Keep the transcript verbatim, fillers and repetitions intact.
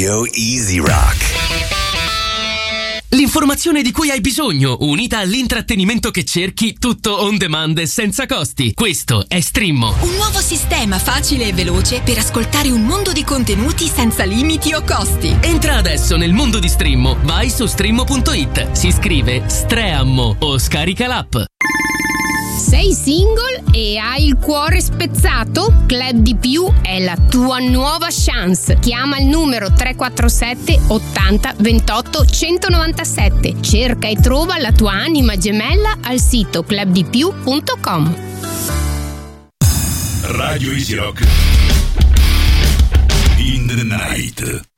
Radio Easy Rock. L'informazione di cui hai bisogno, unita all'intrattenimento che cerchi, tutto on demand e senza costi. Questo è Streammo. Un nuovo sistema facile e veloce per ascoltare un mondo di contenuti senza limiti o costi. Entra adesso nel mondo di Streammo, vai su streammo punto it, si scrive Streammo o scarica l'app. Sei single e hai il cuore spezzato? Club di Più è la tua nuova chance. Chiama il numero tre quattro sette ottanta ventotto centonovantasette. Cerca e trova la tua anima gemella al sito club di più punto com. Radio Easy Rock. In the night.